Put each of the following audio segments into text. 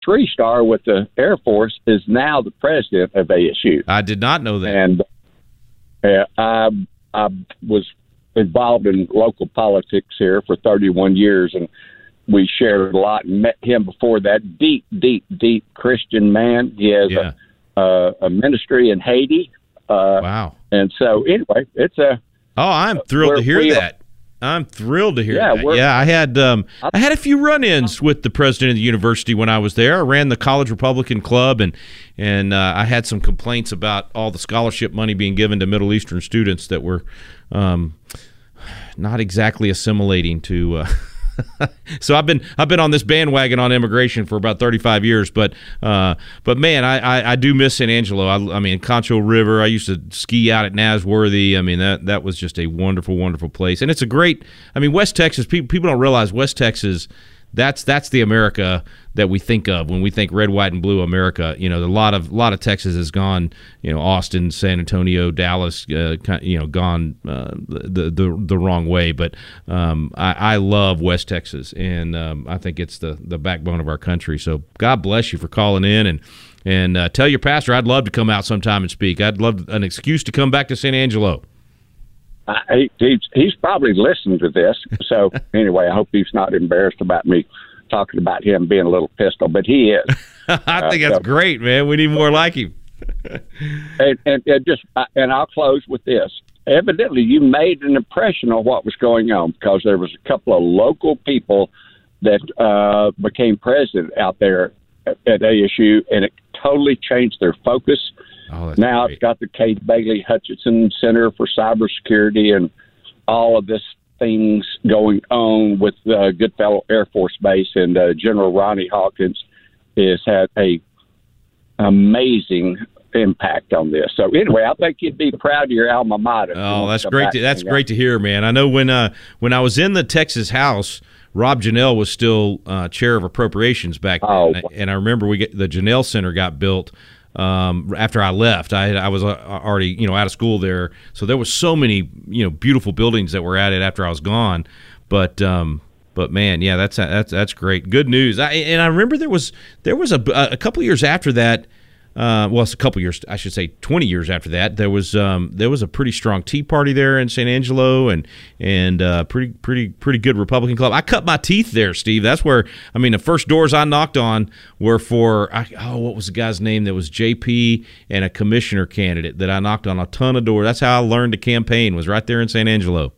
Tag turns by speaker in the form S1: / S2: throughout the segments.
S1: three-star with the Air Force is now the president of ASU.
S2: I did not know that.
S1: And I was involved in local politics here for 31 years, and we shared a lot and met him before that. Deep, deep, deep Christian man. He has a ministry in Haiti.
S2: Wow.
S1: And so, anyway, it's a...
S2: Oh, I'm thrilled to hear that. I'm thrilled to hear that. Yeah, I had a few run-ins with the president of the university when I was there. I ran the College Republican Club, and I had some complaints about all the scholarship money being given to Middle Eastern students that were not exactly assimilating to. So I've been on this bandwagon on immigration for about 35 years, but man, I do miss San Angelo. I mean, Concho River. I used to ski out at Nasworthy. I mean, that was just a wonderful, wonderful place, and it's a great. I mean, West Texas. People don't realize West Texas. That's the America that we think of when we think red, white, and blue America. You know, a lot of Texas has gone. You know, Austin, San Antonio, Dallas. Gone the wrong way. But I love West Texas, and I think it's the backbone of our country. So God bless you for calling in and tell your pastor I'd love to come out sometime and speak. I'd love an excuse to come back to San Angelo.
S1: He's probably listened to this. So anyway, I hope he's not embarrassed about me talking about him being a little pistol, but he is.
S2: I think that's great, man. We need more like him.
S1: and I'll close with this. Evidently, you made an impression on what was going on because there was a couple of local people that became president out there at ASU, and it totally changed their focus.
S2: Oh,
S1: now
S2: great.
S1: It's got the Kate Bailey Hutchinson Center for Cybersecurity and all of this things going on with Goodfellow Air Force Base, and General Ronnie Hawkins has had a amazing impact on this. So anyway, I think you'd be proud of your alma mater.
S2: Oh, that's great. That's great to hear, man. I know when I was in the Texas House, Rob Janelle was still chair of appropriations back then, and I remember the Janelle Center got built. After I left, I was already out of school there, so there was so many beautiful buildings that were added after I was gone. But man, yeah, that's great, good news. I remember there was a couple of years after that. Well, it's a couple years, I should say 20 years after that, there was a pretty strong Tea Party there in San Angelo, and pretty good Republican club. I cut my teeth there, Steve. That's where, I mean, the first doors I knocked on were for what was the guy's name that was JP and a commissioner candidate that I knocked on a ton of doors. That's how I learned to campaign, was right there in San Angelo.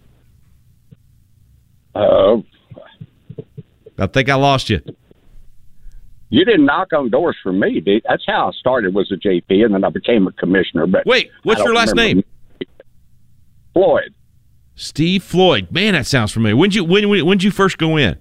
S2: I think I lost you.
S1: You didn't knock on doors for me, dude. That's how I started, was a JP, and then I became a commissioner. But
S2: wait, what's your last name?
S1: Floyd.
S2: Steve Floyd. Man, that sounds familiar. When'd you first go in?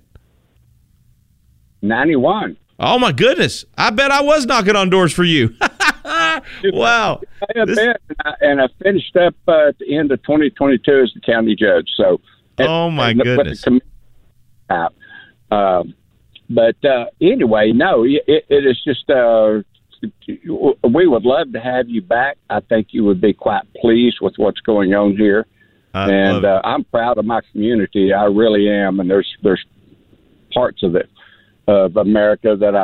S1: 91.
S2: Oh my goodness! I bet I was knocking on doors for you. Wow.
S1: And I finished up at the end of 2022 as the county judge. So.
S2: Oh my goodness.
S1: But anyway, no, it is just we would love to have you back. I think you would be quite pleased with what's going on here. I'm proud of my community. I really am. And there's parts of it, of America that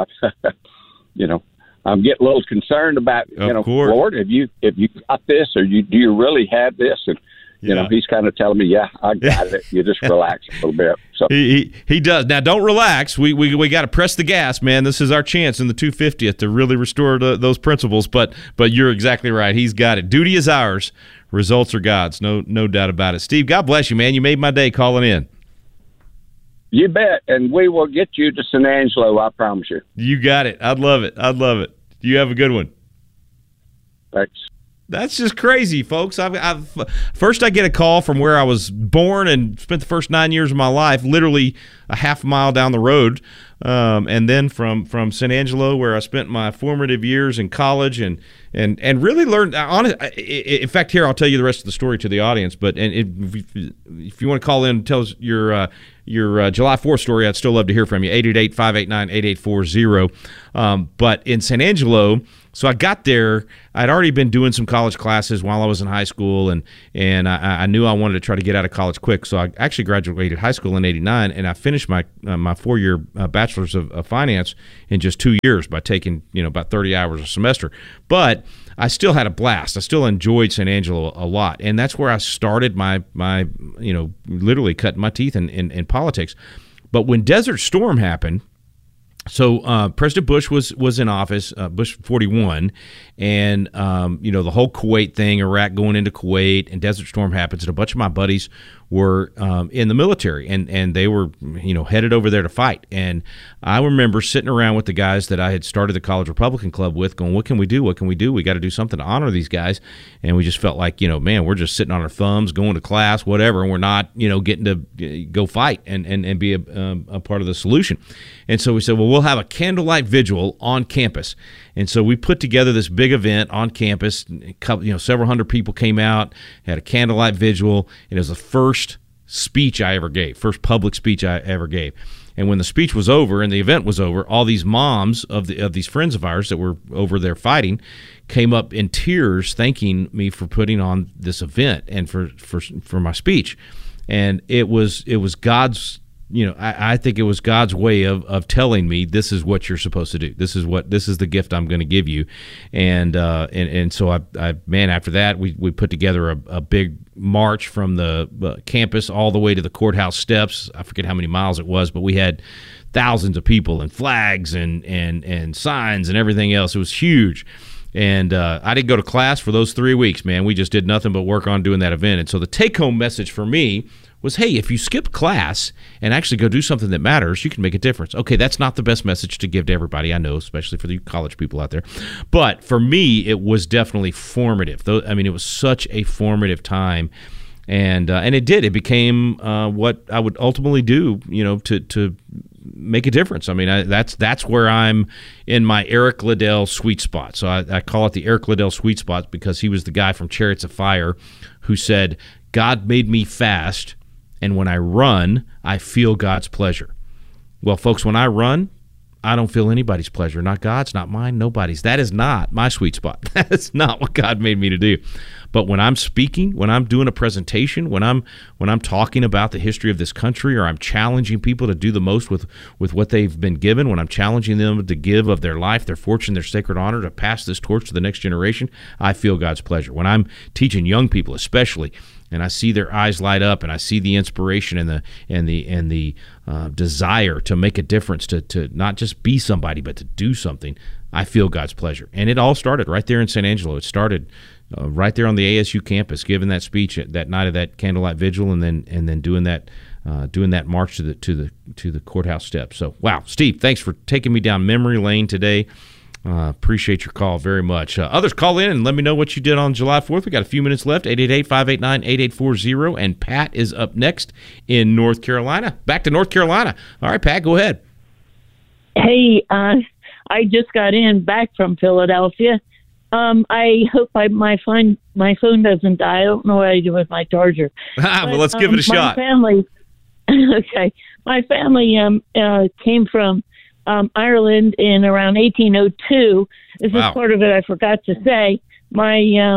S1: I'm getting a little concerned about. Lord, have you got this, or do you really have this? And he's kind of telling me, yeah, I got it. You just relax a little bit. So
S2: he does. Now, don't relax. We got to press the gas, man. This is our chance in the 250th to really restore those principles. But you're exactly right. He's got it. Duty is ours. Results are God's. No doubt about it. Steve, God bless you, man. You made my day calling in.
S1: You bet. And we will get you to San Angelo, I promise you.
S2: You got it. I'd love it. You have a good one.
S1: Thanks.
S2: That's just crazy, folks. First I get a call from where I was born and spent the first 9 years of my life, literally a half mile down the road, and then from San Angelo, where I spent my formative years in college and really learned. In fact, here I'll tell you the rest of the story to the audience. But if you want to call in and tell us your July 4th story, I'd still love to hear from you. 888-589-8840. But in San Angelo, So I got there. I'd already been doing some college classes while I was in high school, and I knew I wanted to try to get out of college quick. So I actually graduated high school in '89, and I finished my 4-year bachelor's of finance in just 2 years by taking about 30 hours a semester. But I still had a blast. I still enjoyed San Angelo a lot, and that's where I started my literally cutting my teeth in politics. But when Desert Storm happened. So President Bush was in office, Bush 41, and the whole Kuwait thing, Iraq going into Kuwait, and Desert Storm happens, and a bunch of my buddies were in the military, and they were headed over there to fight. And I remember sitting around with the guys that I had started the College Republican Club with, going, "What can we do? What can we do? We got to do something to honor these guys." And we just felt like, man, we're just sitting on our thumbs, going to class, whatever, and we're not, getting to go fight and be a part of the solution. And so we said, well, we'll have a candlelight vigil on campus. And so we put together this big event on campus. Several hundred people came out, had a candlelight vigil, and it was the first speech I ever gave, first public speech I ever gave. And when the speech was over and the event was over, all these moms of these friends of ours that were over there fighting came up in tears thanking me for putting on this event and for my speech. And it was God's. I think it was God's way of telling me, this is what you're supposed to do. This is the gift I'm going to give you. And so after that, we put together a big march from the campus all the way to the courthouse steps. I forget how many miles it was, but we had thousands of people and flags and signs and everything else. It was huge. And I didn't go to class for those 3 weeks, man. We just did nothing but work on doing that event. And so the take-home message for me was, hey, if you skip class and actually go do something that matters, you can make a difference. Okay, that's not the best message to give to everybody, I know, especially for the college people out there. But for me, it was definitely formative. It was such a formative time. And it did. It became what I would ultimately do, to make a difference. That's where I'm in my Eric Liddell sweet spot. So I call it the Eric Liddell sweet spot because he was the guy from Chariots of Fire who said, God made me fast, and when I run, I feel God's pleasure. Well, folks, when I run, I don't feel anybody's pleasure. Not God's, not mine, nobody's. That is not my sweet spot. That's not what God made me to do. But when I'm speaking, when I'm doing a presentation, when I'm talking about the history of this country, or I'm challenging people to do the most with what they've been given, when I'm challenging them to give of their life, their fortune, their sacred honor, to pass this torch to the next generation, I feel God's pleasure. When I'm teaching young people especially, and I see their eyes light up, and I see the inspiration and the desire to make a difference, to not just be somebody, but to do something, I feel God's pleasure. And it all started right there in San Angelo. It started right there on the ASU campus, giving that speech that night of that candlelight vigil, and then doing that march to the courthouse steps. So, wow, Steve, thanks for taking me down memory lane today. Appreciate your call very much. Others, call in and let me know what you did on July 4th. We got a few minutes left, 888-589-8840, and Pat is up next in North Carolina. Back to North Carolina. All right, Pat, go ahead.
S3: Hey, I just got back from Philadelphia. I hope my phone doesn't die. I don't know what I do with my charger.
S2: Well, let's give it a shot.
S3: Okay. My family came from Ireland in around 1802. This is part of it I forgot to say. My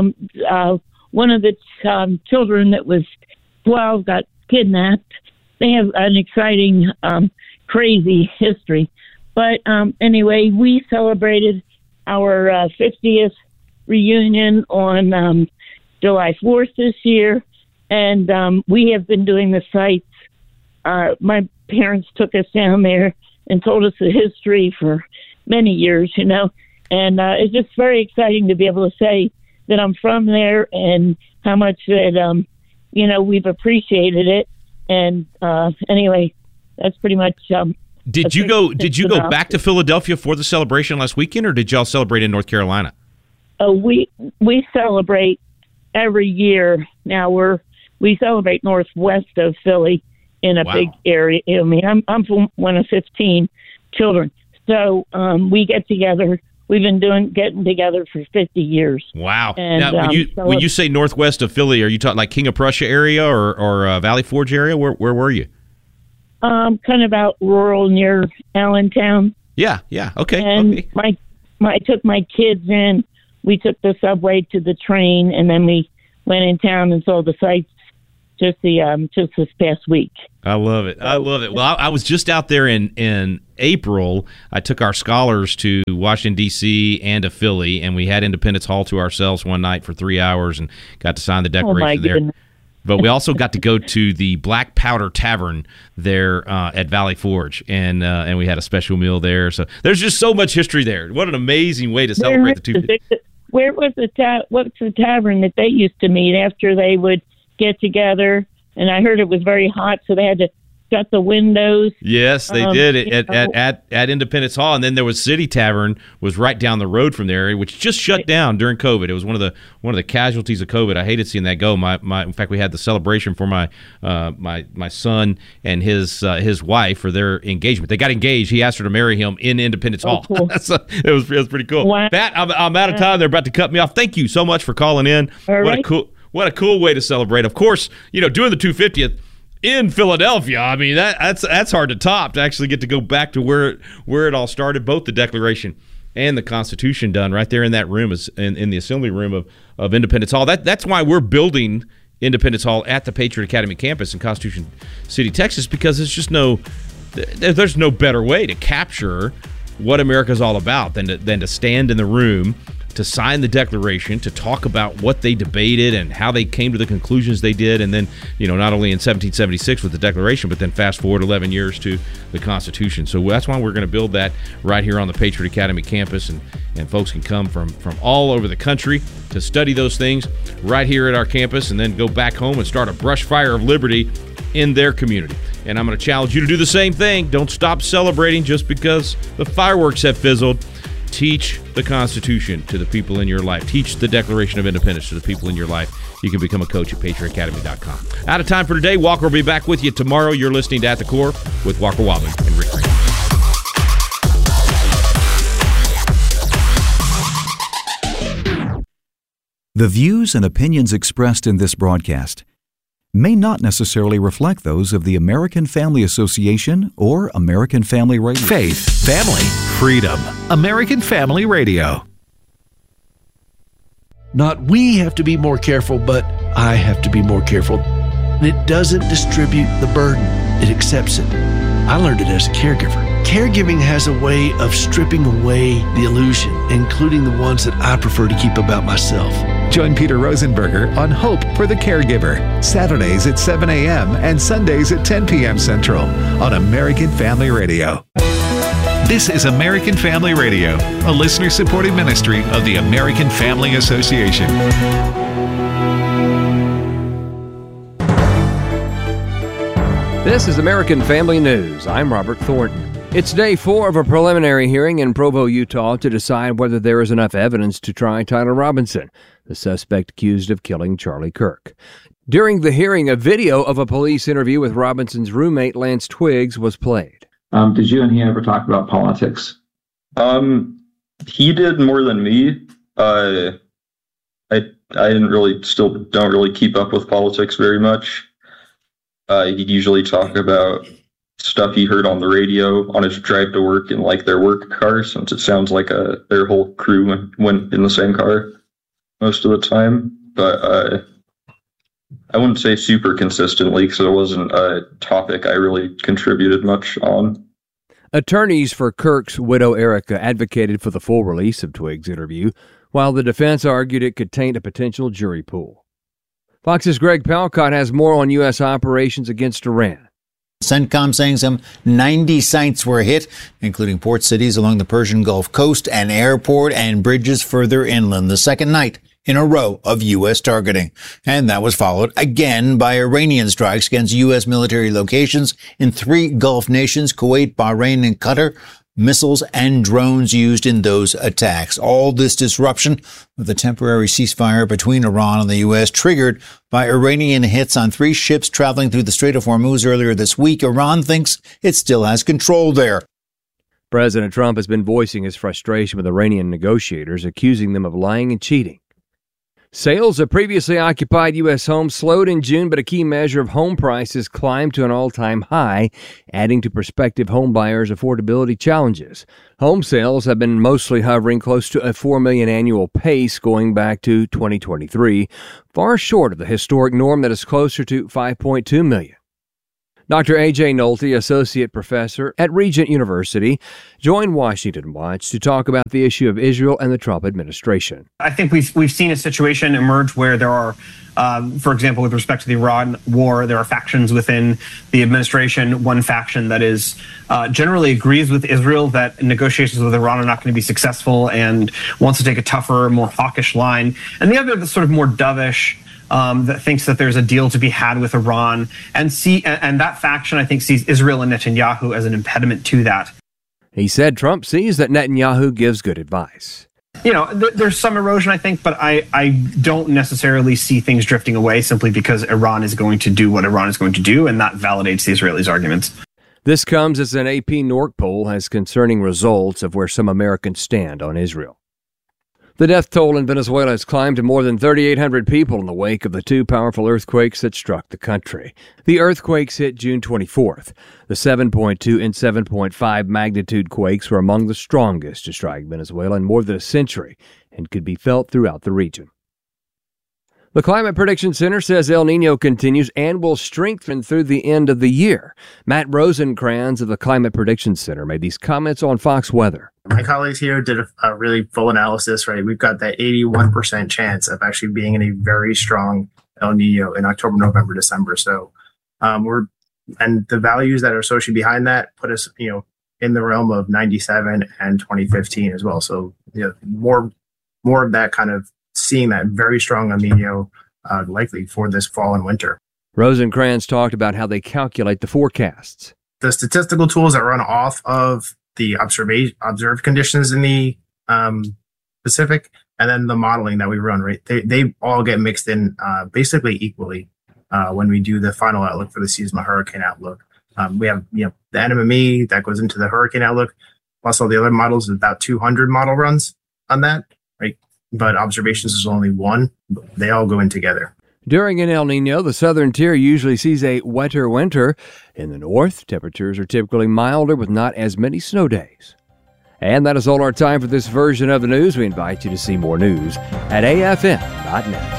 S3: one of the children that was 12 got kidnapped. They have an exciting, crazy history. But anyway, we celebrated our 50th reunion on July 4th this year, and we have been doing the sites. My parents took us down there and told us the history for many years, and it's just very exciting to be able to say that I'm from there and how much that, we've appreciated it. And anyway, that's pretty much...
S2: Did you go back to Philadelphia for the celebration last weekend, or did y'all celebrate in North Carolina?
S3: We celebrate every year. Now we celebrate northwest of Philly in a big area. I'm from one of 15 children, so we get together. We've been getting together for 50 years.
S2: Wow! And, now, when you say northwest of Philly, are you talking like King of Prussia area or Valley Forge area? Where were you? Kind
S3: of out rural near Allentown.
S2: Yeah. Okay.
S3: And
S2: okay.
S3: I took my kids in. We took the subway to the train, and then we went in town and saw the sights just this past week.
S2: I love it. I love it. Well, I was just out there in April. I took our scholars to Washington, D.C. and to Philly, and we had Independence Hall to ourselves one night for 3 hours and got to sign the Declaration there. Goodness. But we also got to go to the Black Powder Tavern there at Valley Forge, and we had a special meal there. So there's just so much history there. What an amazing way to celebrate the 250th.
S3: Where was what's the tavern that they used to meet after they would get together? And I heard it was very hot, so they had to shut the windows.
S2: Yes, they did at Independence Hall, and then there was City Tavern was right down the road from there, which just shut down during COVID. It was one of the casualties of COVID. I hated seeing that go. In fact, we had the celebration for my son and his wife for their engagement. They got engaged. He asked her to marry him in Independence Hall. Cool. It was pretty cool. Wow. Pat, I'm out of time. They're about to cut me off. Thank you so much for calling in. What a cool way to celebrate. Of course, doing the 250th in Philadelphia. I mean, that's hard to top, to actually get to go back to where it all started, both the Declaration and the Constitution done right there in that room, in the assembly room of Independence Hall. That's why we're building Independence Hall at the Patriot Academy campus in Constitution City, Texas, because there's no better way to capture what America's all about than to stand in the room, to sign the Declaration, to talk about what they debated and how they came to the conclusions they did, and then, not only in 1776 with the Declaration, but then fast forward 11 years to the Constitution. So that's why we're going to build that right here on the Patriot Academy campus, and folks can come from all over the country to study those things right here at our campus, and then go back home and start a brush fire of liberty in their community. And I'm going to challenge you to do the same thing. Don't stop celebrating just because the fireworks have fizzled. Teach the Constitution to the people in your life. Teach the Declaration of Independence to the people in your life. You can become a coach at patriotacademy.com. Out of time for today. Walker will be back with you tomorrow. You're listening to At the Core with Walker Wadley and Rick Green.
S4: The views and opinions expressed in this broadcast may not necessarily reflect those of the American Family Association or American Family Radio.
S5: Faith, family, freedom. American Family Radio.
S6: Not we have to be more careful, but I have to be more careful. It doesn't distribute the burden. It accepts it. I learned it as a caregiver. Caregiving has a way of stripping away the illusion, including the ones that I prefer to keep about myself.
S5: Join Peter Rosenberger on Hope for the Caregiver, Saturdays at 7 a.m. and Sundays at 10 p.m. Central on American Family Radio. This is American Family Radio, a listener-supported ministry of the American Family Association.
S7: This is American Family News. I'm Robert Thornton. It's day 4 of a preliminary hearing in Provo, Utah, to decide whether there is enough evidence to try Tyler Robinson, the suspect accused of killing Charlie Kirk. During the hearing, a video of a police interview with Robinson's roommate, Lance Twiggs, was played.
S8: Did you and he ever talk about politics?
S9: He did more than me. I don't really keep up with politics very much. He'd usually talk about stuff he heard on the radio on his drive to work in their work car, since it sounds like their whole crew went in the same car most of the time. But I wouldn't say super consistently, because it wasn't a topic I really contributed much on.
S7: Attorneys for Kirk's widow Erica advocated for the full release of Twiggs' interview, while the defense argued it could taint a potential jury pool. Fox's Greg Palcott has more on U.S. operations against Iran.
S10: CENTCOM saying some 90 sites were hit, including port cities along the Persian Gulf coast, an airport, and bridges further inland. The second night in a row of U.S. targeting. And that was followed again by Iranian strikes against U.S. military locations in 3 Gulf nations, Kuwait, Bahrain, and Qatar. Missiles and drones used in those attacks. All this disruption of the temporary ceasefire between Iran and the U.S. triggered by Iranian hits on 3 ships traveling through the Strait of Hormuz earlier this week. Iran thinks it still has control there.
S7: President Trump has been voicing his frustration with Iranian negotiators, accusing them of lying and cheating. Sales of previously occupied U.S. homes slowed in June, but a key measure of home prices climbed to an all-time high, adding to prospective home buyers' affordability challenges. Home sales have been mostly hovering close to a 4 million annual pace going back to 2023, far short of the historic norm that is closer to 5.2 million. Dr. A.J. Nolte, associate professor at Regent University, joined Washington Watch to talk about the issue of Israel and the Trump administration.
S11: I think we've seen a situation emerge where there are, for example, with respect to the Iran war, there are factions within the administration. One faction that is generally agrees with Israel that negotiations with Iran are not going to be successful and wants to take a tougher, more hawkish line. And the other, the sort of more dovish, that thinks that there's a deal to be had with Iran, and that faction, I think, sees Israel and Netanyahu as an impediment to that.
S7: He said Trump sees that Netanyahu gives good advice.
S11: There's some erosion, I think, but I don't necessarily see things drifting away simply because Iran is going to do what Iran is going to do, and that validates the Israelis' arguments.
S7: This comes as an AP NORC poll has concerning results of where some Americans stand on Israel. The death toll in Venezuela has climbed to more than 3,800 people in the wake of the two powerful earthquakes that struck the country. The earthquakes hit June 24th. The 7.2 and 7.5 magnitude quakes were among the strongest to strike Venezuela in more than a century and could be felt throughout the region. The Climate Prediction Center says El Nino continues and will strengthen through the end of the year. Matt Rosencrans of the Climate Prediction Center made these comments on Fox Weather.
S12: My colleagues here did a really full analysis, right? We've got that 81% chance of actually being in a very strong El Nino in October, November, December. So and the values that are associated behind that put us, in the realm of 97 and 2015 as well. So, more of that kind of seeing that very strong El Nino likely for this fall and winter.
S7: Rosencrans talked about how they calculate the forecasts.
S12: The statistical tools that run off of the observed conditions in the Pacific, and then the modeling that we run, right? They all get mixed in basically equally when we do the final outlook for the seasonal hurricane outlook. We have the NMME that goes into the hurricane outlook, plus all the other models, about 200 model runs on that, right? But observations is only one. They all go in together.
S7: During an El Nino, the southern tier usually sees a wetter winter. In the north, temperatures are typically milder with not as many snow days. And that is all our time for this version of the news. We invite you to see more news at afm.net.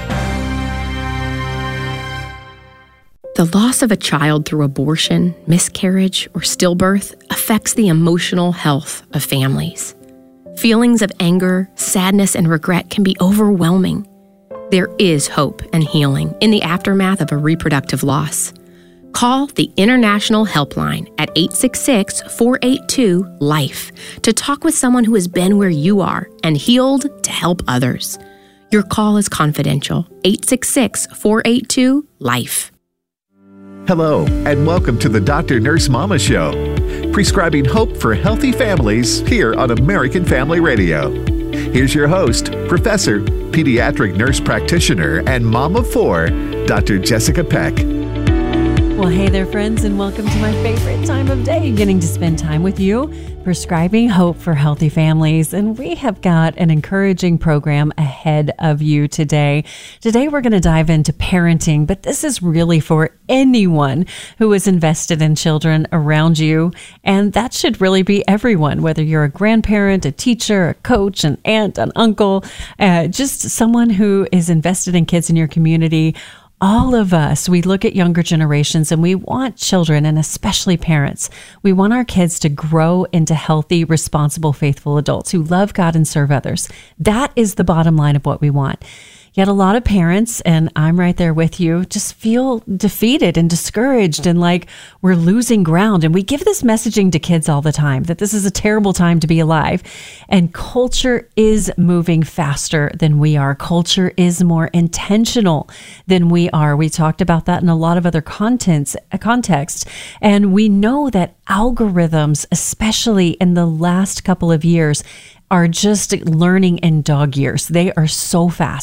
S13: The loss of a child through abortion, miscarriage, or stillbirth affects the emotional health of families. Feelings of anger, sadness, and regret can be overwhelming. There is hope and healing in the aftermath of a reproductive loss. Call the International Helpline at 866-482-LIFE to talk with someone who has been where you are and healed to help others. Your call is confidential. 866-482-LIFE.
S5: Hello, and welcome to the Dr. Nurse Mama Show, prescribing hope for healthy families here on American Family Radio. Here's your host, Professor, Pediatric Nurse Practitioner, and Mom of 4, Dr. Jessica Peck.
S14: Well, hey there, friends, and welcome to my favorite time of day, getting to spend time with you, prescribing hope for healthy families. And we have got an encouraging program ahead of you today. Today, we're going to dive into parenting, but this is really for anyone who is invested in children around you. And that should really be everyone, whether you're a grandparent, a teacher, a coach, an aunt, an uncle, just someone who is invested in kids in your community. All of us, we look at younger generations and we want children, and especially parents, we want our kids to grow into healthy, responsible, faithful adults who love God and serve others. That is the bottom line of what we want. Yet a lot of parents, and I'm right there with you, just feel defeated and discouraged and like we're losing ground. And we give this messaging to kids all the time that this is a terrible time to be alive. And culture is moving faster than we are. Culture is more intentional than we are. We talked about that in a lot of other contexts. And we know that algorithms, especially in the last couple of years, are just learning in dog years. They are so fast.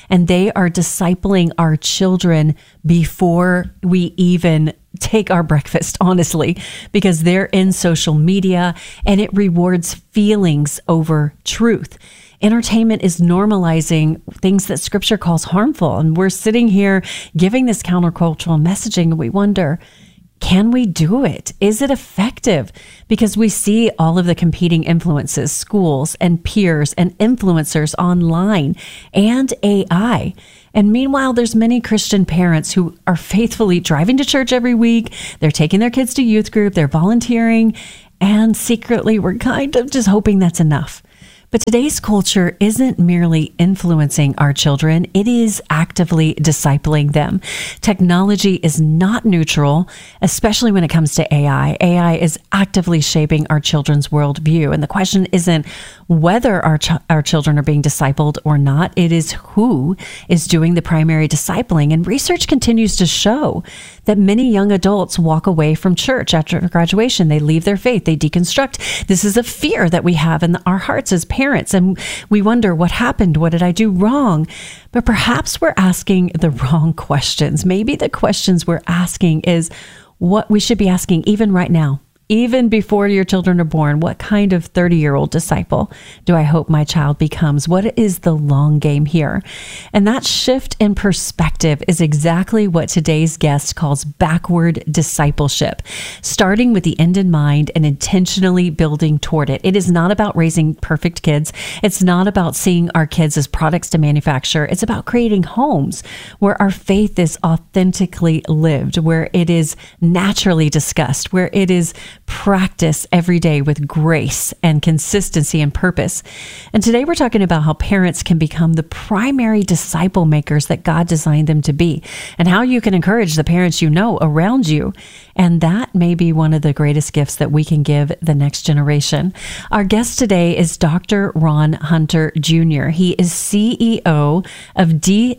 S14: and they are discipling our children before we even take our breakfast, honestly, because they're in social media and it rewards feelings over truth. Entertainment is normalizing things that Scripture calls harmful. And we're sitting here giving this countercultural messaging, and we wonder, can we do it? Is it effective? Because we see all of the competing influences, schools and peers and influencers online and AI. And meanwhile, there's many Christian parents who are faithfully driving to church every week. They're taking their kids to youth group. They're volunteering. And secretly, we're kind of just hoping that's enough. But today's culture isn't merely influencing our children, it is actively discipling them. Technology is not neutral, especially when it comes to AI. AI is actively shaping our children's worldview. And the question isn't whether our children are being discipled or not, it is who is doing the primary discipling. And research continues to show that many young adults walk away from church after graduation. They leave their faith, they deconstruct. This is a fear that we have in our hearts as parents, and we wonder, what happened? What did I do wrong? But perhaps we're asking the wrong questions. Maybe the questions we're asking is what we should be asking even right now. Even before your children are born, what kind of 30-year-old disciple do I hope my child becomes? What is the long game here? And that shift in perspective is exactly what today's guest calls backward discipleship, starting with the end in mind and intentionally building toward it. It is not about raising perfect kids. It's not about seeing our kids as products to manufacture. It's about creating homes where our faith is authentically lived, where it is naturally discussed, where it is practice every day with grace and consistency and purpose. And today we're talking about how parents can become the primary disciple makers that God designed them to be, and how you can encourage the parents you know around you. And that may be one of the greatest gifts that we can give the next generation. Our guest today is Dr. Ron Hunter Jr. He is CEO of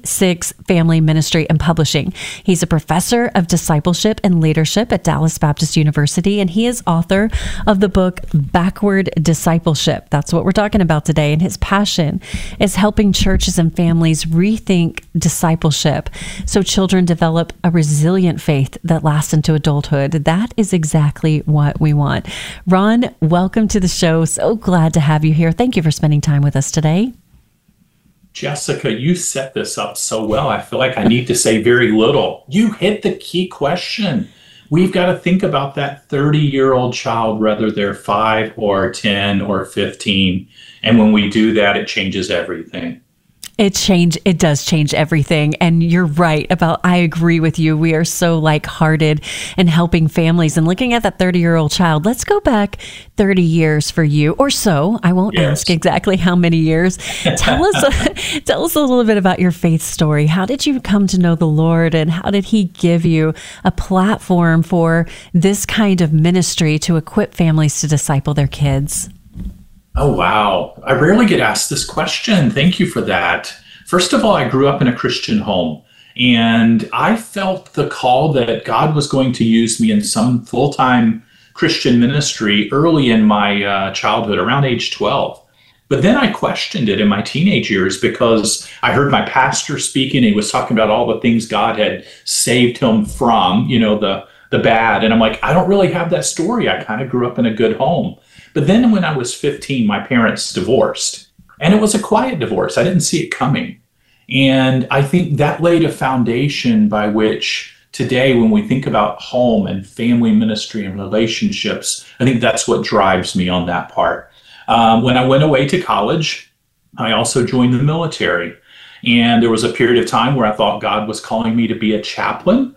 S14: D6 Family Ministry and Publishing. He's a professor of discipleship and leadership at Dallas Baptist University, and he is author of the book Backward Discipleship. That's what we're talking about today. And his passion is helping churches and families rethink discipleship so children develop a resilient faith that lasts into adulthood. That is exactly what we want. Ron, welcome to the show. So glad to have you here. Thank you for spending time with us today.
S15: Jessica, you set this up so well. I feel like I need to say very little. You hit the key question. We've got to think about that 30-year-old child, whether they're 5 or 10 or 15. And when we do that, it changes everything.
S14: It does change everything. And you're right about, I agree with you. We are so like-hearted in helping families and looking at that 30-year-old child. Let's go back 30 years for you or so. I won't ask exactly how many years. Tell us a little bit about your faith story. How did you come to know the Lord, and how did he give you a platform for this kind of ministry to equip families to disciple their kids?
S15: Oh, wow. I rarely get asked this question. Thank you for that. First of all, I grew up in a Christian home, and I felt the call that God was going to use me in some full-time Christian ministry early in my childhood, around age 12. But then I questioned it in my teenage years because I heard my pastor speaking. He was talking about all the things God had saved him from, the bad. And I'm like, I don't really have that story. I kind of grew up in a good home. But then when I was 15, my parents divorced, and it was a quiet divorce. I didn't see it coming. And I think that laid a foundation by which today, when we think about home and family ministry and relationships, I think that's what drives me on that part. When I went away to college, I also joined the military. And there was a period of time where I thought God was calling me to be a chaplain.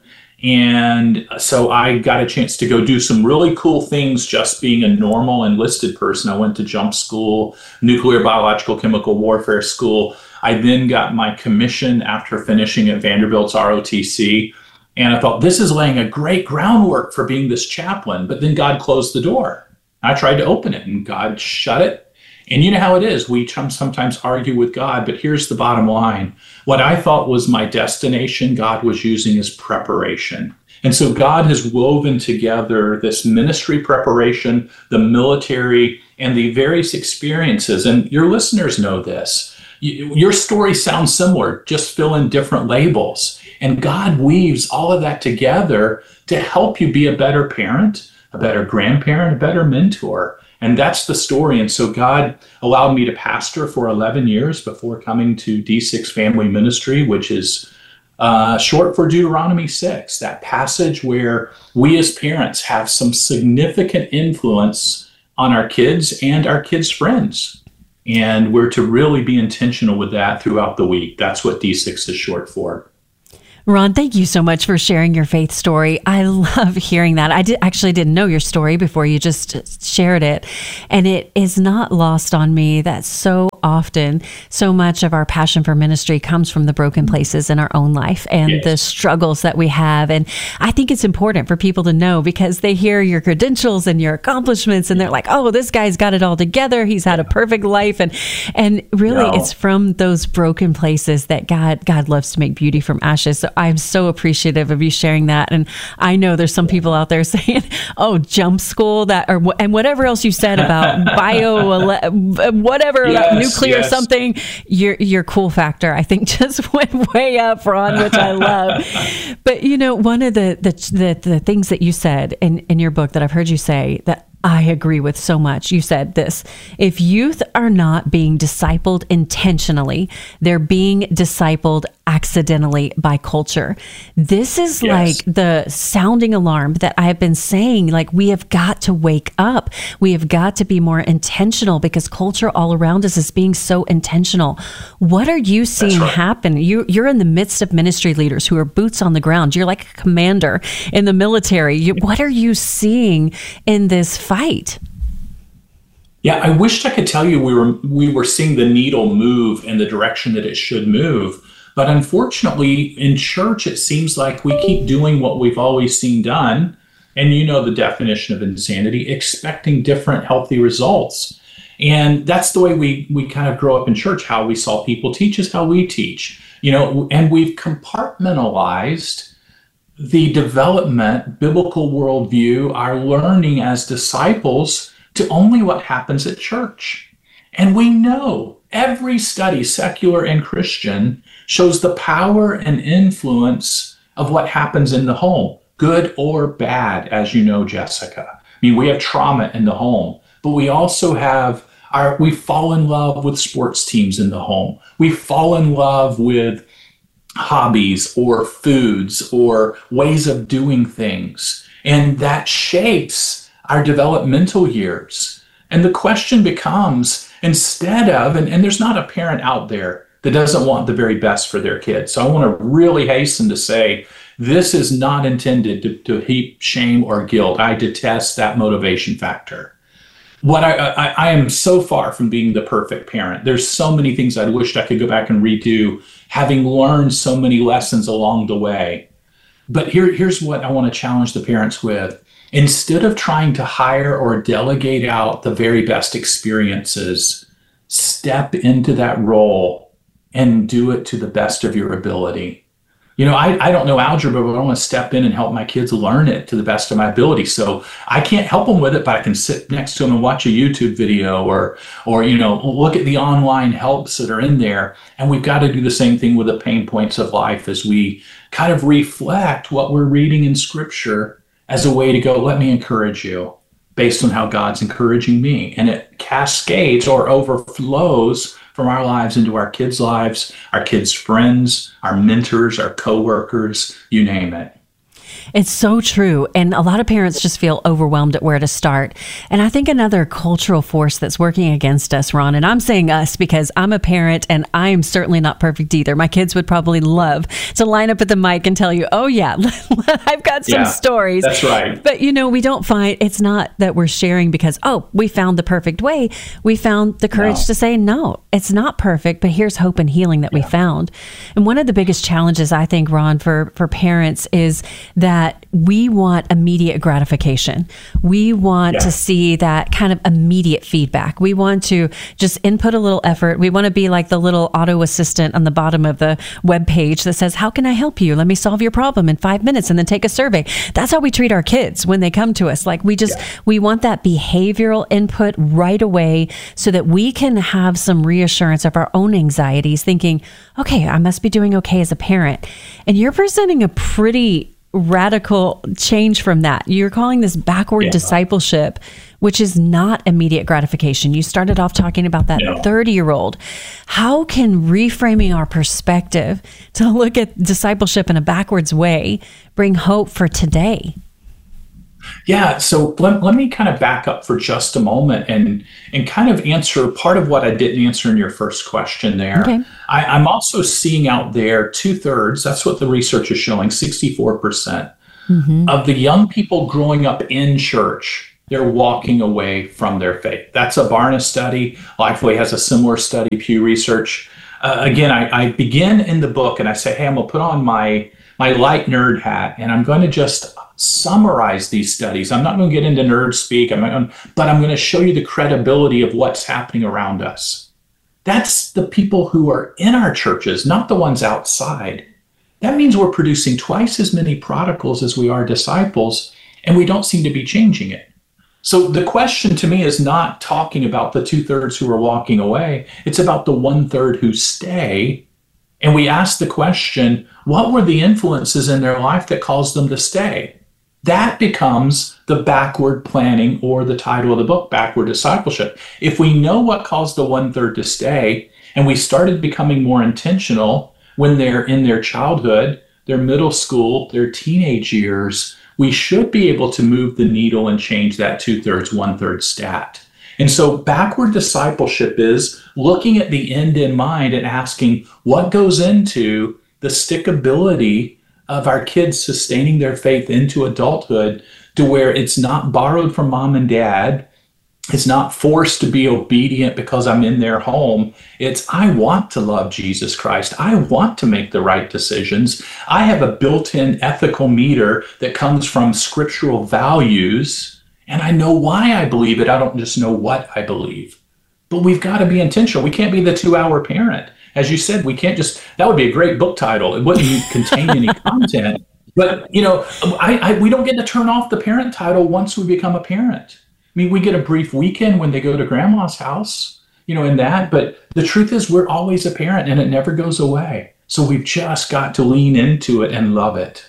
S15: And so I got a chance to go do some really cool things just being a normal enlisted person. I went to jump school, nuclear, biological, chemical warfare school. I then got my commission after finishing at Vanderbilt's ROTC. And I thought, this is laying a great groundwork for being this chaplain. But then God closed the door. I tried to open it, and God shut it. And you know how it is. We sometimes argue with God, but here's the bottom line. What I thought was my destination, God was using as preparation. And so God has woven together this ministry preparation, the military, and the various experiences. And your listeners know this. Your story sounds similar, just fill in different labels. And God weaves all of that together to help you be a better parent, a better grandparent, a better mentor. And that's the story. And so God allowed me to pastor for 11 years before coming to D6 Family Ministry, which is short for Deuteronomy 6, that passage where we as parents have some significant influence on our kids and our kids' friends. And we're to really be intentional with that throughout the week. That's what D6 is short for.
S14: Ron, thank you so much for sharing your faith story. I love hearing that. I didn't know your story before you just shared it. And it is not lost on me that so often, so much of our passion for ministry comes from the broken places in our own life and the struggles that we have. And I think it's important for people to know, because they hear your credentials and your accomplishments and they're like, oh, this guy's got it all together. He's had a perfect life. And really it's from those broken places that God loves to make beauty from ashes. So I'm so appreciative of you sharing that. And I know there's some people out there saying, oh, jump school, and whatever else you said about nuclear something, your cool factor, I think, just went way up, Ron, which I love. But, one of the things that you said in your book that I've heard you say that I agree with so much. You said this: if youth are not being discipled intentionally, they're being discipled accidentally by culture. This is like the sounding alarm that I have been saying, like, we have got to wake up. We have got to be more intentional because culture all around us is being so intentional. What are you seeing happen? You're in the midst of ministry leaders who are boots on the ground. You're like a commander in the military. What are you seeing in this fight?
S15: Yeah, I wished I could tell you we were seeing the needle move in the direction that it should move. But unfortunately, in church, it seems like we keep doing what we've always seen done. And you know the definition of insanity, expecting different healthy results. And that's the way we kind of grow up in church. How we saw people teach is how we teach. And we've compartmentalized the development, biblical worldview, our learning as disciples to only what happens at church. And we know every study, secular and Christian, shows the power and influence of what happens in the home, good or bad, as you know, Jessica. I mean, we have trauma in the home, but we also have we fall in love with sports teams in the home. We fall in love with hobbies or foods or ways of doing things. And that shapes our developmental years. And the question becomes, instead of, and there's not a parent out there that doesn't want the very best for their kids. So I want to really hasten to say, this is not intended to heap shame or guilt. I detest that motivation factor. What I am so far from being the perfect parent. There's so many things I wished I could go back and redo, having learned so many lessons along the way. But here's what I want to challenge the parents with. Instead of trying to hire or delegate out the very best experiences, step into that role and do it to the best of your ability. I don't know algebra, but I want to step in and help my kids learn it to the best of my ability. So I can't help them with it, but I can sit next to them and watch a YouTube video or look at the online helps that are in there. And we've got to do the same thing with the pain points of life as we kind of reflect what we're reading in Scripture as a way to go, let me encourage you based on how God's encouraging me. And it cascades or overflows from our lives into our kids' lives, our kids' friends, our mentors, our coworkers, you name it.
S14: It's so true. And a lot of parents just feel overwhelmed at where to start. And I think another cultural force that's working against us, Ron, and I'm saying us because I'm a parent and I am certainly not perfect either. My kids would probably love to line up at the mic and tell you, oh yeah, I've got some stories.
S15: That's right.
S14: But we don't find, it's not that we're sharing because, we found the perfect way. We found the courage to say, no, it's not perfect, but here's hope and healing that we found. And one of the biggest challenges, I think, Ron, for parents is that we want immediate gratification. We want to see that kind of immediate feedback. We want to just input a little effort. We want to be like the little auto assistant on the bottom of the web page that says, how can I help you? Let me solve your problem in 5 minutes, and then take a survey. That's how we treat our kids when they come to us. Like we want that behavioral input right away so that we can have some reassurance of our own anxieties, thinking, okay, I must be doing okay as a parent. And you're presenting a pretty radical change from that. You're calling this backward discipleship, which is not immediate gratification. You started off talking about that 30-year-old. How can reframing our perspective to look at discipleship in a backwards way bring hope for today?
S15: Yeah, so let me kind of back up for just a moment and kind of answer part of what I didn't answer in your first question there. Okay. I'm also seeing out there 2/3, that's what the research is showing, 64% of the young people growing up in church, they're walking away from their faith. That's a Barna study. Lifeway has a similar study, Pew Research. Again, I begin in the book and I say, hey, I'm going to put on my light nerd hat and I'm going to just summarize these studies. I'm not going to get into nerd speak, but I'm going to show you the credibility of what's happening around us. That's the people who are in our churches, not the ones outside. That means we're producing twice as many prodigals as we are disciples, and we don't seem to be changing it. So the question to me is not talking about the 2/3 who are walking away. It's about the 1/3 who stay. And we ask the question, what were the influences in their life that caused them to stay? That becomes the backward planning, or the title of the book, Backward Discipleship. If we know what caused the 1/3 to stay, and we started becoming more intentional when they're in their childhood, their middle school, their teenage years, we should be able to move the needle and change that 2/3, 1/3 stat. And so backward discipleship is looking at the end in mind and asking what goes into the stickability of our kids sustaining their faith into adulthood, to where it's not borrowed from mom and dad. It's not forced to be obedient because I'm in their home. It's, I want to love Jesus Christ. I want to make the right decisions. I have a built-in ethical meter that comes from scriptural values, and I know why I believe it. I don't just know what I believe. But we've got to be intentional. We can't be the 2-hour parent. As you said, we can't just, that would be a great book title. It wouldn't contain any content. But, we don't get to turn off the parent title once we become a parent. I mean, we get a brief weekend when they go to grandma's house, in that. But the truth is, we're always a parent, and it never goes away. So we've just got to lean into it and love it.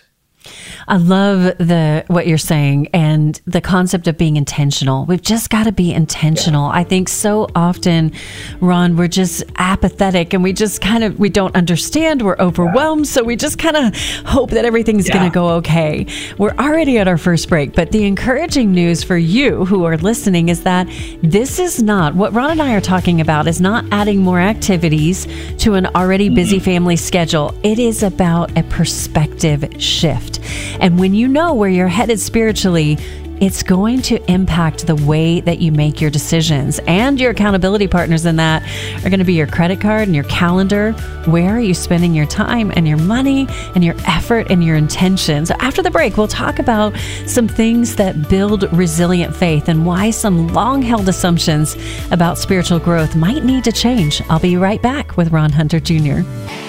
S14: I love what you're saying and the concept of being intentional. We've just got to be intentional. I think so often, Ron, we're just apathetic and we just we don't understand. We're overwhelmed. So we just kind of hope that everything's going to go okay. We're already at our first break, but the encouraging news for you who are listening is that this is not, what Ron and I are talking about is not adding more activities to an already busy family schedule. It is about a perspective shift. And when you know where you're headed spiritually, it's going to impact the way that you make your decisions. And your accountability partners in that are going to be your credit card and your calendar. Where are you spending your time and your money and your effort and your intention? So after the break, we'll talk about some things that build resilient faith and why some long-held assumptions about spiritual growth might need to change. I'll be right back with Ron Hunter Jr.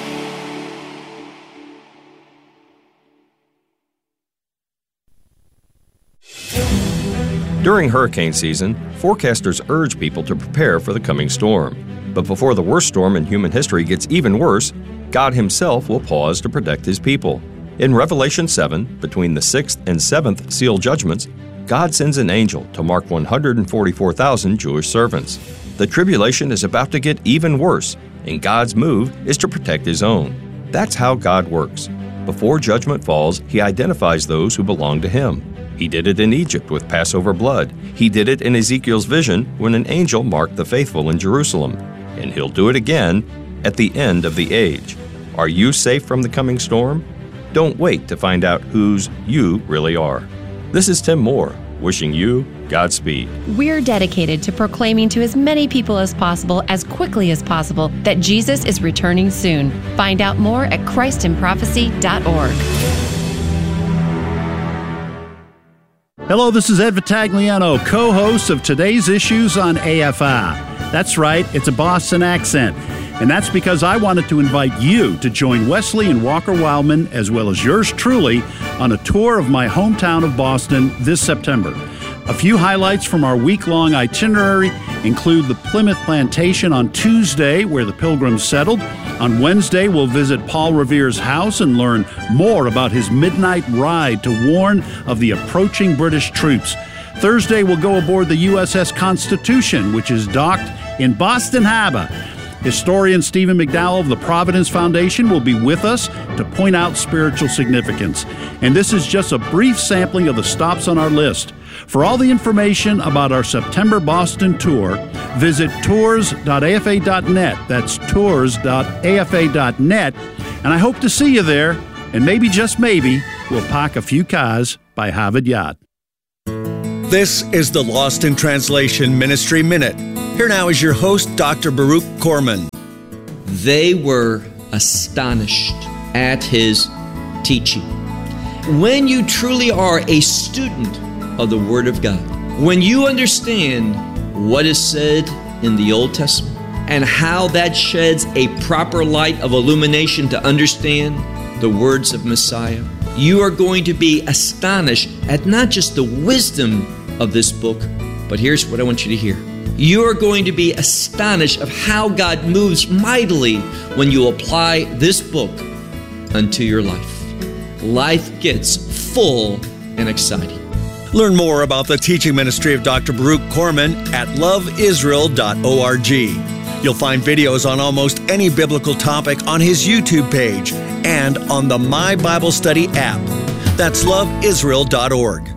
S16: During hurricane season, forecasters urge people to prepare for the coming storm. But before the worst storm in human history gets even worse, God Himself will pause to protect His people. In Revelation 7, between the 6th and 7th seal judgments, God sends an angel to mark 144,000 Jewish servants. The tribulation is about to get even worse, and God's move is to protect His own. That's how God works. Before judgment falls, He identifies those who belong to Him. He did it in Egypt with Passover blood. He did it in Ezekiel's vision when an angel marked the faithful in Jerusalem. And He'll do it again at the end of the age. Are you safe from the coming storm? Don't wait to find out whose you really are. This is Tim Moore, wishing you Godspeed.
S13: We're dedicated to proclaiming to as many people as possible, as quickly as possible, that Jesus is returning soon. Find out more at christinprophecy.org.
S17: Hello, this is Ed Vitagliano, co-host of today's issues on AFI. That's right, it's a Boston accent. And that's because I wanted to invite you to join Wesley and Walker Wildman, as well as yours truly, on a tour of my hometown of Boston this September. A few highlights from our week-long itinerary include the Plymouth Plantation on Tuesday, where the Pilgrims settled. On Wednesday, we'll visit Paul Revere's house and learn more about his midnight ride to warn of the approaching British troops. Thursday, we'll go aboard the USS Constitution, which is docked in Boston Harbor. Historian Stephen McDowell of the Providence Foundation will be with us to point out spiritual significance. And this is just a brief sampling of the stops on our list. For all the information about our September Boston tour, visit tours.afa.net. That's tours.afa.net. And I hope to see you there. And maybe, just maybe, we'll park a few cars by Harvard Yard.
S18: This is the Lost in Translation Ministry Minute. Here now is your host, Dr. Baruch Korman.
S19: They were astonished at his teaching. When you truly are a student of the Word of God, when you understand what is said in the Old Testament and how that sheds a proper light of illumination to understand the words of Messiah, you are going to be astonished at not just the wisdom of this book, but here's what I want you to hear. You are going to be astonished of how God moves mightily when you apply this book unto your life. Life gets full and exciting.
S18: Learn more about the teaching ministry of Dr. Baruch Korman at loveisrael.org. You'll find videos on almost any biblical topic on his YouTube page and on the My Bible Study app. That's loveisrael.org.